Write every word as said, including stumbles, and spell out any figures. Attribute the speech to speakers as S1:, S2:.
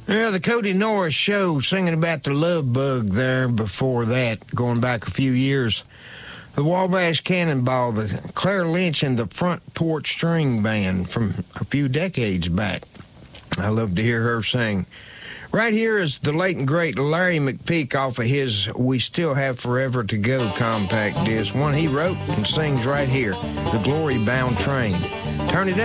S1: Yeah, the Cody Norris Show, singing about the love bug there before that, going back a few years. The Wabash Cannonball, the Claire Lynch and the Front Porch String Band from a few decades back. I love to hear her sing. Right here is the late and great Larry McPeak off of his We Still Have Forever to Go compact disc, one he wrote and sings right here, The Glory Bound Train. Turn it up.